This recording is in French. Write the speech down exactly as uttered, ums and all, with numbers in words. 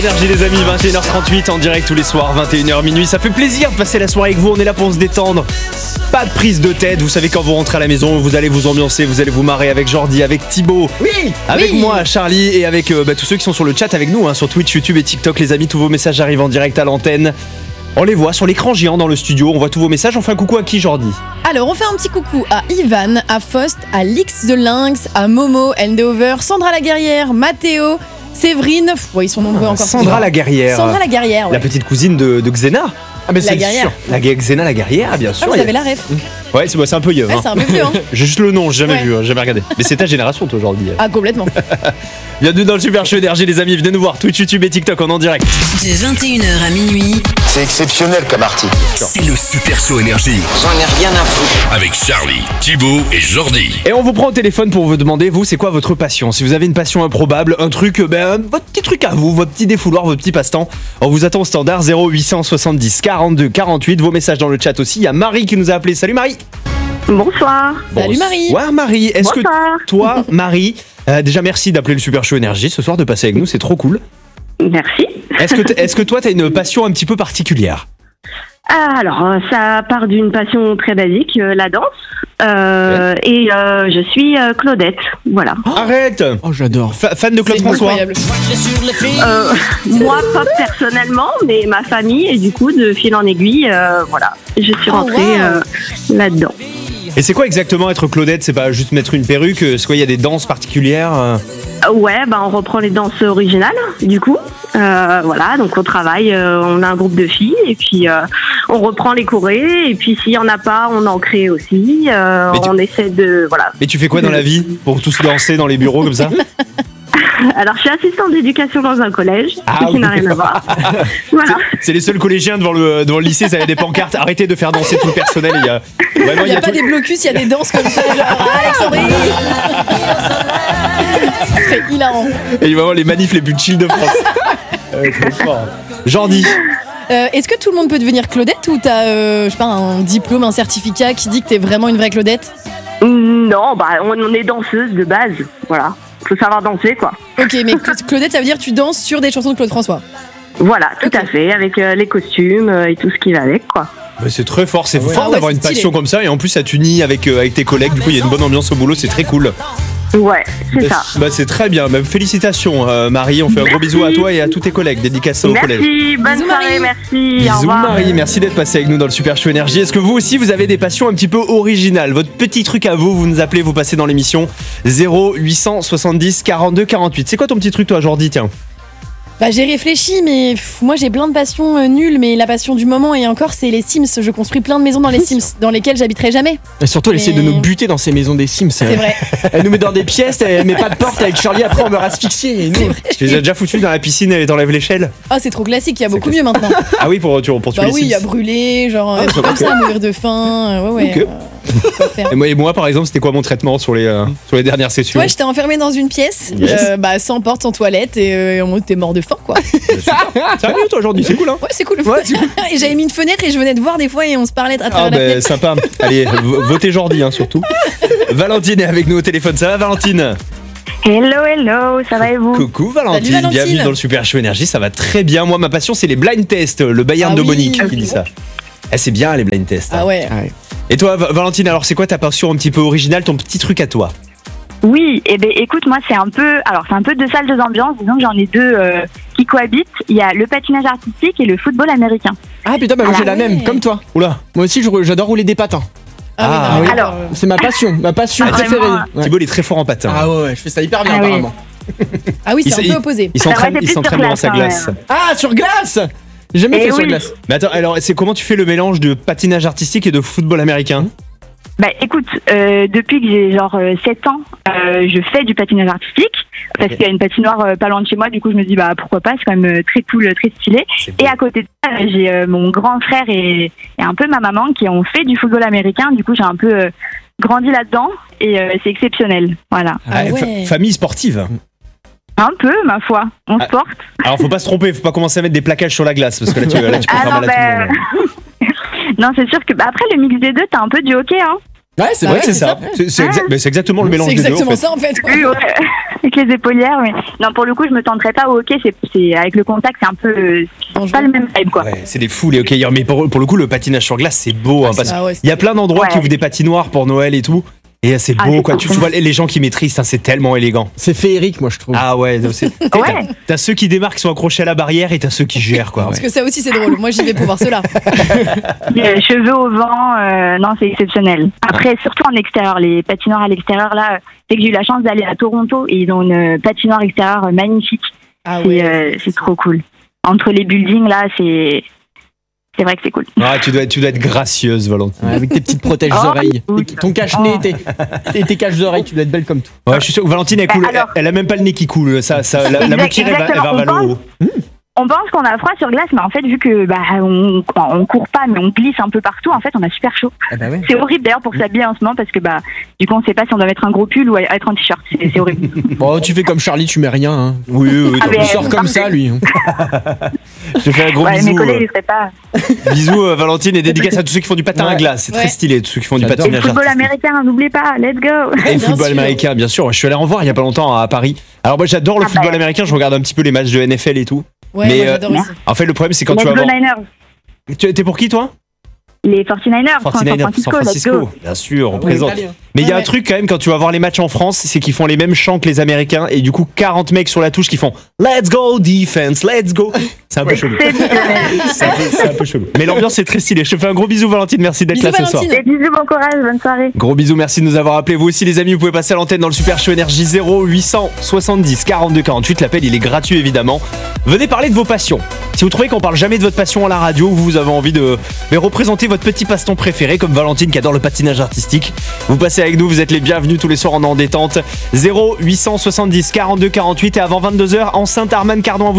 Énergie les amis, vingt et une heures trente-huit en direct tous les soirs, vingt et une heures minuit. Ça fait plaisir de passer la soirée avec vous, on est là pour se détendre. Pas de prise de tête, vous savez quand vous rentrez à la maison, vous allez vous ambiancer, vous allez vous marrer avec Jordi, avec Thibaut. Oui. Avec oui. moi, Charlie et avec euh, bah, tous ceux qui sont sur le chat avec nous, hein, sur Twitch, YouTube et TikTok les amis. Tous vos messages arrivent en direct à l'antenne. On les voit sur l'écran géant dans le studio, on voit tous vos messages. On fait un coucou à qui, Jordi? Alors, on fait un petit coucou à Ivan, à Faust, à Lix the Lynx, à Momo, Endover, Sandra la Guerrière, Mathéo, Séverine. Pff, ouais, ils sont nombreux Ah, encore. Sandra la Guerrière. Sandra la Guerrière, ouais. La petite cousine de, de Xena. Ah, mais La c'est Guerrière. sûr. La Gue- Xena la Guerrière, bien sûr. Ah, vous il y a- avez la ref. Ouais, c'est, bah, c'est un peu vieux. Ouais, hein. c'est un peu vieux, hein. J'ai juste le nom, j'ai jamais Ouais. vu, hein, jamais regardé. Mais c'est ta génération, toi, aujourd'hui. Ah, complètement. Bienvenue dans le Super Show Énergie, les amis. Venez nous voir, Twitch, YouTube et TikTok en, en direct. De vingt et une heures à minuit, C'est exceptionnel comme article. C'est le Super Show Énergie J'en ai rien à foutre. avec Charlie, Thibaut et Jordi. Et on vous prend au téléphone pour vous demander, vous, c'est quoi votre passion? Si vous avez une passion improbable, un truc, euh, ben, votre petit truc à vous, votre petit défouloir, votre petit passe-temps. On vous attend au standard zéro huit cent soixante-dix quarante-deux quarante-huit. Vos messages dans le chat aussi. Il y a Marie qui nous a appelé. Salut Marie. Bonsoir. Salut Marie. Bonsoir Marie. Est-ce que Bonsoir. toi, Marie, euh, déjà merci d'appeler le Super Show Énergie ce soir, de passer avec nous, c'est trop cool. Merci. Est-ce que, t- est-ce que toi, t'as une passion un petit peu particulière? Ah, alors, euh, ça part d'une passion très basique, euh, la danse. Euh, Et euh, je suis euh, Claudette. Voilà. Arrête. Oh, j'adore. Fa- fan de Claude C'est François. incroyable. Euh, moi, pas personnellement, mais ma famille. Et du coup, de fil en aiguille, euh, voilà. Je suis Oh, rentrée wow. euh, là-dedans. Et c'est quoi exactement être Claudette? C'est pas juste mettre une perruque? C'est quoi, il y a des danses particulières? euh Euh, Ouais, bah, on reprend les danses originales, du coup. Euh, voilà, donc on travaille, euh, on a un groupe de filles, et puis euh, on reprend les chorés, et puis s'il y en a pas, on en crée aussi. Euh, Mais tu- on essaie de, voilà. Mais tu fais quoi dans la vie pour tous danser dans les bureaux comme ça? Alors, je suis assistante d'éducation dans un collège, Ah ce qui oui. n'a rien à voir. Voilà. C'est les seuls collégiens devant le, devant le lycée, ça avait des pancartes. Arrêtez de faire danser tout le personnel. Il y a, vraiment, Il n'y a, pas tout- des blocus, il y a des danses comme ça, genre Alexandrie. Ce serait hilarant. Et vraiment les manifs les plus chill de France. Ouais, trop fort. Jordi. Euh, Est-ce que tout le monde peut devenir Claudette ou t'as, euh, je sais pas, un diplôme, un certificat qui dit que t'es vraiment une vraie Claudette? Non, bah, on, on est danseuse de base. Voilà. Faut savoir danser, quoi. Ok, mais Cla- Claudette, ça veut dire que tu danses sur des chansons de Claude François. Voilà, tout Ok. à fait, avec euh, les costumes euh, et tout ce qui va avec, quoi. Bah, c'est très fort, c'est fort Ah ouais, d'avoir c'est une stylé. passion comme ça et en plus ça t'unit avec, euh, avec tes collègues. Du coup, il y a une bonne ambiance au boulot, c'est très cool. Ouais, c'est Bah, ça. bah, c'est très bien. Bah, félicitations, euh, Marie. On fait un gros bisou à toi et à tous tes collègues. Dédicace au collège. Merci, bonne Bisous, soirée, Marie. merci. Au Bisous revoir. Marie, merci d'être passé avec nous dans le Super Show Énergie. Est-ce que vous aussi vous avez des passions un petit peu originales? Votre petit truc à vous, vous nous appelez, vous passez dans l'émission zéro huit cent soixante-dix quarante-deux quarante-huit. C'est quoi ton petit truc toi Jordi, tiens? Bah j'ai réfléchi, mais pff, moi j'ai plein de passions euh, nulles, mais la passion du moment et encore c'est les Sims. Je construis plein de maisons dans les Sims, dans lesquelles j'habiterai jamais. Et surtout, elle essaie de Mais- nous buter dans ces maisons des Sims. C'est vrai. Elle nous met dans des pièces, elle met pas de porte avec Charlie, après on meurt asphyxié. Et nous, C'est vrai. Tu les as déjà foutus dans la piscine et t'enlèves l'échelle? Ah c'est trop classique, il y a beaucoup classique. mieux maintenant. Ah oui, pour, tu- pour tuer Bah les oui, il y a Sims. brûlé, genre Ah, euh, ça va, comme ça, mourir de faim. euh, ouais ouais. Ok. euh, faut faire. Et moi, et moi, par exemple, c'était quoi mon traitement sur les, euh, sur les dernières sessions? Toi, j'étais enfermée dans une pièce, Yes. euh, bah, sans porte, sans toilette, et euh, en mode t'es mort de faim, quoi. Sérieux, toi, aujourd'hui, c'est cool, hein? Ouais, c'est cool. Ouais, c'est cool. Et j'avais mis une fenêtre et je venais de voir des fois et on se parlait à travers Ah, la bah, fenêtre. sympa. Allez, v- votez Jordi, hein, surtout. Valentine est avec nous au téléphone. Ça va, Valentine? Hello, hello, ça va et vous? Coucou Valentine. Salut, Valentine. Bienvenue dans le Super Show Énergie. Ça va très bien. Moi, ma passion, c'est les blind tests. Le Bayern Ah de oui. Monique qui dit ça. Eh, c'est bien, les blind tests. hein. Ah ouais. Ouais. Et toi, Va- Valentine, alors, c'est quoi ta passion un petit peu originale, ton petit truc à toi? Oui, et ben écoute, moi c'est un peu, alors c'est un peu deux salles, deux ambiances. Disons que j'en ai deux euh, qui cohabitent. Il y a le patinage artistique et le football américain. Ah putain, bah, moi Ah j'ai la ouais. même, comme toi. Oula. Moi aussi, je- j'adore rouler des patins. Ah, non, mais oui. d'accord, Alors, euh, C'est ma passion, ma passion Ah, préférée. vraiment, Ouais. Thibaut, il est très fort en patin. Ah ouais, ouais, je fais ça hyper bien Ah oui. apparemment. Ah oui, Il c'est s'est- un peu opposé. Il Ah ouais, s'entraîne c'est il plus s'entraîne sur devant sa glace, glace. hein, Ah, sur glace. J'ai jamais Eh fait sur oui. glace. Mais attends, alors, c'est comment tu fais le mélange de patinage artistique et de football américain? bah écoute, euh, depuis que j'ai genre euh, sept ans, euh, je fais du patinage artistique parce Ok. qu'il y a une patinoire euh, pas loin de chez moi. Du coup, je me dis bah pourquoi pas, c'est quand même euh, très cool, très stylé. C'est beau. Et à côté de ça, euh, j'ai euh, mon grand frère et, et un peu ma maman qui ont fait du football américain. Du coup, j'ai un peu euh, grandi là-dedans et euh, c'est exceptionnel. Voilà. Ah fa- ouais. famille sportive. Un peu, ma foi. On Ah. se porte. Alors, faut pas se tromper, faut pas commencer à mettre des plaquages sur la glace parce que là, tu, là, tu peux Ah faire non, mal à tout le bah, monde. Non, c'est sûr que bah, après le mix des deux, t'as un peu du hockey, hein. Ouais, c'est Bah Ouais, vrai. c'est c'est ça. ça. C'est c'est exact- mais c'est exactement le mélange C'est des deux. En exactement fait. ça en fait. Oui, ouais. avec les épaulières. Mais non, pour le coup, je me tenterais pas au hockey. C'est, c'est avec le contact, c'est un peu euh, c'est pas le même vibe, quoi. Ouais, c'est des fous les hockeyeurs, mais pour, pour le coup, le patinage sur glace, c'est beau. Hein, parce Ah ouais, qu'il y a plein d'endroits Ouais. qui ouvrent des patinoires pour Noël et tout. Et c'est beau, Ah, c'est quoi. cool. Tu, tu vois les gens qui maîtrisent, hein, c'est tellement élégant. C'est féerique, moi, je trouve. Ah ouais, donc c'est- t'as, Ouais. t'as ceux qui démarquent, qui sont accrochés à la barrière, et t'as ceux qui gèrent, quoi. Parce que ça aussi c'est drôle. Moi j'y vais pour voir cela. Les cheveux au vent, euh, non, c'est exceptionnel. Après, surtout en extérieur, les patinoires à l'extérieur, là, c'est que j'ai eu la chance d'aller à Toronto et ils ont une patinoire extérieure euh, magnifique. Ah C'est, ouais. euh, c'est trop cool. Entre les buildings, là, c'est, c'est vrai que c'est cool. Ah, tu dois, tu dois être gracieuse, Valentine. Ouais, avec tes petites protèges Oh, oreilles. oui. Et ton cache-nez, tes, et tes caches d'oreilles, tu dois être belle comme tout. Ouais, je suis sûr que Valentine, elle, coule, Bah, alors- elle, elle a même pas le nez qui coule. Ça, ça, la, la Exact- mouquire, elle va, elle va exactement. vers le On haut. On pense qu'on a froid sur glace, mais en fait, vu que bah, on, on court pas, mais on glisse un peu partout, en fait, on a super chaud. Ah bah ouais. C'est horrible d'ailleurs pour s'habiller en ce moment parce que bah, du coup, on sait pas si on doit mettre un gros pull ou être en t-shirt. C'est, c'est horrible. Bon, tu fais comme Charlie, tu mets rien. Hein. Oui, oui, oui. Ah, non, mais- Il sort comme ça, lui. Je te fais un gros Ouais, bisou. mes collègues, euh, ils seraient pas. Bisous, euh, Valentine, et dédicace à tous ceux qui font du patin à Ouais. glace. C'est Ouais. très stylé, tous ceux qui font du J'adore. Et le patinage football artistique. américain, n'oubliez pas, let's go. Et le Bien football sûr. américain, bien sûr. Je suis allé en voir il y a pas longtemps à Paris. Alors moi, j'adore le Ah football bah. américain. Je regarde un petit peu les matchs de N F L et tout. Ouais, Mais, moi euh, j'adore aussi. En fait, le problème, c'est quand Let's tu vas go voir. Niners. Tu T'es pour qui, toi? Les forty-niners, San forty-niners, Francisco, San let's Francisco. go. Bien sûr, on Ouais, présente. italien. Mais il y a Ouais, un ouais. truc quand même quand tu vas voir les matchs en France, c'est qu'ils font les mêmes chants que les Américains et du coup quarante mecs sur la touche qui font Let's go defense, let's go. C'est un peu chelou. C'est exceptionnel. C'est un peu, c'est un peu chelou. Mais l'ambiance est très stylée. Je te fais un gros bisou Valentine, merci d'être Bisous là ce soir. Valentine. Et bisous, bon courage, bonne soirée. Gros bisous, merci de nous avoir appelés. Vous aussi les amis, vous pouvez passer à l'antenne dans le Super Show Énergie zéro huit cent soixante-dix quarante-deux quarante-huit. L'appel il est gratuit évidemment. Venez parler de vos passions. Si vous trouvez qu'on parle jamais de votre passion à la radio, ou vous avez envie de mais représenter votre petit passe-temps préféré comme Valentine qui adore le patinage artistique, vous passez avec nous, vous êtes les bienvenus tous les soirs en en détente. zéro huit cent soixante-dix quarante-deux quarante-huit et avant vingt-deux heures, enceinte Arman Cardon à vous.